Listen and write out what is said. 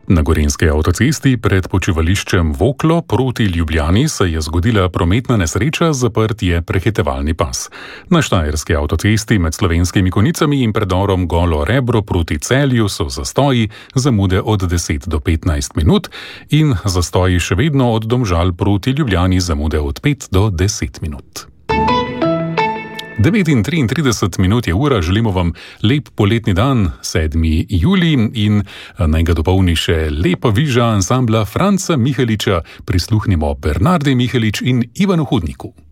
Na Gorenjski avtocesti pred počivališčem Voklo proti Ljubljani se je zgodila prometna nesreča, zaprt je prehitevalni pas. Na Štajerski avtocesti med Slovenskimi Konjicami in predorom Golo Rebro proti Celju so zastoji, zamude od 10 do 15 minut in zastoji še vedno od Domžal proti Ljubljani, zamude od 5 do 10 minut. 9:33 je ura, želimo vam lep poletni dan, 7. julij, in naj ga dopolni še lepa viža ansambla Franca Miheliča. Prisluhnimo Bernardi Mihelič in Ivanu Hudniku.